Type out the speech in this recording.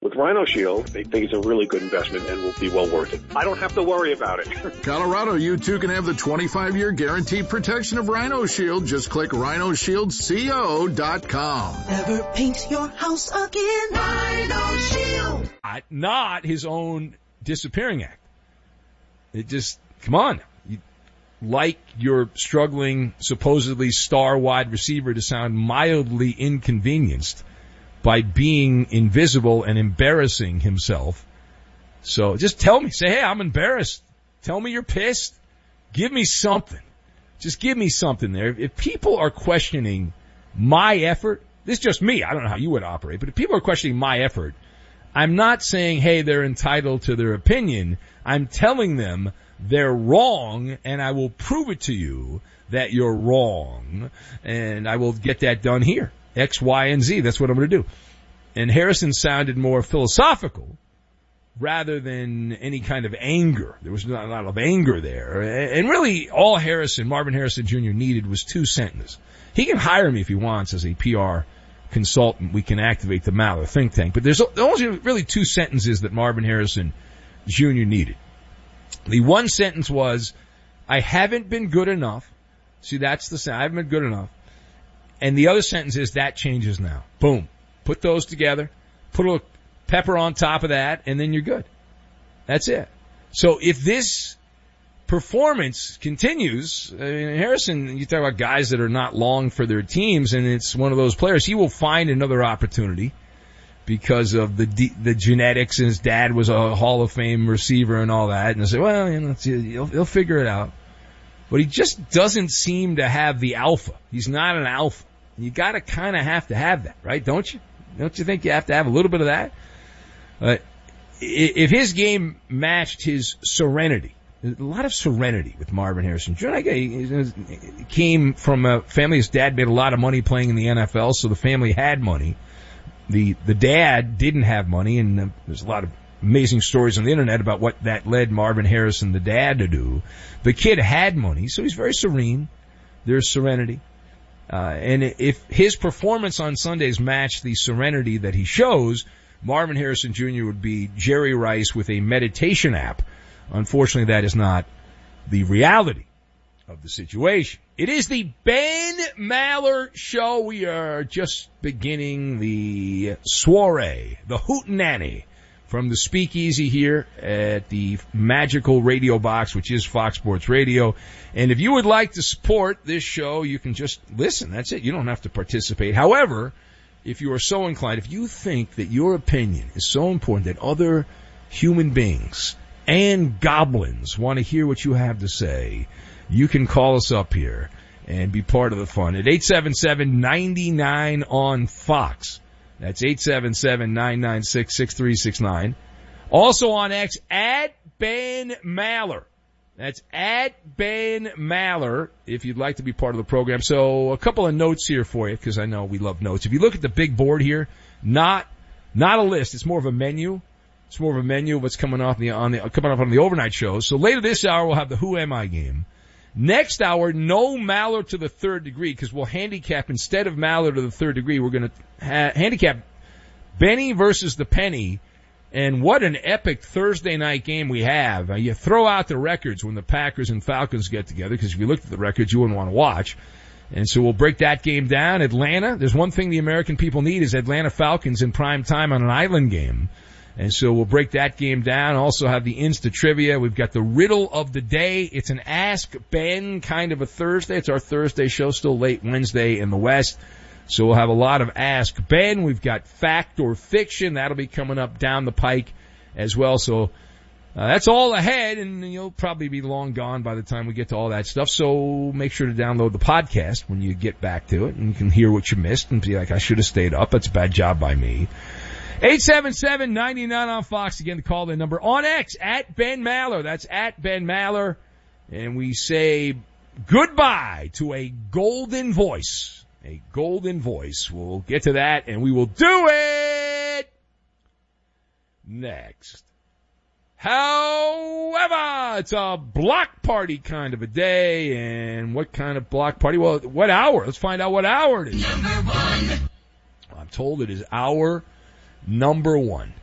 With Rhino Shield, they think it's a really good investment and will be well worth it. I don't have to worry about it. Colorado, you too can have the 25-year guaranteed protection of Rhino Shield. Just click rhinoshieldco.com. Never paint your house again. Rhino Shield. Not his own disappearing act. It just, come on. You like your struggling, supposedly star wide receiver to sound mildly inconvenienced by being invisible and embarrassing himself. So just tell me. Say, hey, I'm embarrassed. Tell me you're pissed. Give me something. Just give me something there. If people are questioning my effort, this is just me. I don't know how you would operate, but if people are questioning my effort, I'm not saying, hey, they're entitled to their opinion. I'm telling them they're wrong, and I will prove it to you that you're wrong, and I will get that done here. X, Y, and Z. That's what I'm going to do. And Harrison sounded more philosophical rather than any kind of anger. There was not a lot of anger there. And really, all Marvin Harrison Jr. needed was 2 sentences. He can hire me if he wants as a PR consultant. We can activate the Maller think tank. But there's only really 2 sentences that Marvin Harrison Jr. needed. The one sentence was, I haven't been good enough. See, that's the sentence. I haven't been good enough. And the other sentence is, that changes now. Boom. Put those together. Put a little pepper on top of that, and then you're good. That's it. So if this performance continues, I mean, Harrison, you talk about guys that are not long for their teams, and it's one of those players. He will find another opportunity because of the genetics, and his dad was a Hall of Fame receiver and all that. And they'll say, well, he'll figure it out. But he just doesn't seem to have the alpha. He's not an alpha. You gotta kinda have to have that, right? Don't you? Don't you think you have to have a little bit of that? If his game matched his serenity, a lot of serenity with Marvin Harrison. He came from a family, his dad made a lot of money playing in the NFL, so the family had money. The dad didn't have money, and there's a lot of amazing stories on the internet about what that led Marvin Harrison, the dad, to do. The kid had money, so he's very serene. There's serenity. And if his performance on Sundays matched the serenity that he shows, Marvin Harrison Jr. would be Jerry Rice with a meditation app. Unfortunately, that is not the reality of the situation. It is the Ben Maller Show. We are just beginning the soiree, the hootenanny, from the speakeasy here at the magical radio box, which is Fox Sports Radio. And if you would like to support this show, you can just listen. That's it. You don't have to participate. However, if you are so inclined, if you think that your opinion is so important that other human beings and goblins want to hear what you have to say, you can call us up here and be part of the fun at 877-99 on Fox. That's 877-996-6369. Also on X, at Ben Maller. That's at Ben Maller, if you'd like to be part of the program. So a couple of notes here for you, because I know we love notes. If you look at the big board here, not a list. It's more of a menu. It's more of a menu of what's coming up on the overnight shows. So later this hour, we'll have the Who Am I game. Next hour, no Maller to the third degree, because we'll handicap, instead of Maller to the third degree, we're going to handicap Benny versus the Penny. And what an epic Thursday night game we have. You throw out the records when the Packers and Falcons get together, because if you looked at the records, you wouldn't want to watch. And so we'll break that game down. Atlanta, there's one thing the American people need, is Atlanta Falcons in prime time on an island game. And so we'll break that game down. Also have the Insta Trivia. We've got the Riddle of the Day. It's an Ask Ben kind of a Thursday. It's our Thursday show, still late Wednesday in the West. So we'll have a lot of Ask Ben. We've got Fact or Fiction. That'll be coming up down the pike as well. So that's all ahead, and you'll probably be long gone by the time we get to all that stuff. So make sure to download the podcast when you get back to it, and you can hear what you missed and be like, I should have stayed up. That's a bad job by me. 877-99 on Fox. Again, the call-in number on X, at Ben Maller. That's at Ben Maller. And we say goodbye to a golden voice. A golden voice. We'll get to that, and we will do it next. However, it's a block party kind of a day. And what kind of block party? Well, what hour? Let's find out what hour it is. Number one. I'm told it is hour number one.